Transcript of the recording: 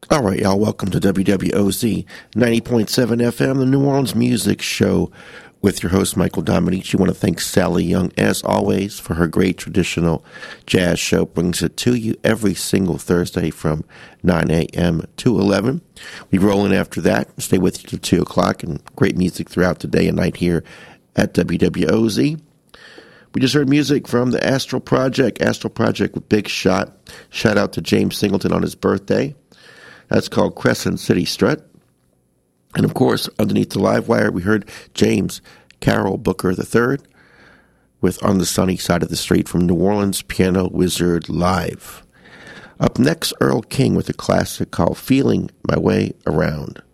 All right, y'all, welcome to WWOZ 90.7 FM, the New Orleans Music Show, with your host, Michael Dominici. I want to thank Sally Young, as always, for her great traditional jazz show. Brings it to you every single Thursday from 9 a.m. to 11. We roll in after that, stay with you till 2 o'clock, and great music throughout the day and night here at WWOZ. We just heard music from the Astral Project with Big Shot. Shout out to James Singleton on his birthday. That's called Crescent City Strut. And, of course, underneath the live wire, we heard James Carroll Booker III with On the Sunny Side of the Street from New Orleans Piano Wizard Live. Up next, Earl King with a classic called Feeling My Way Around.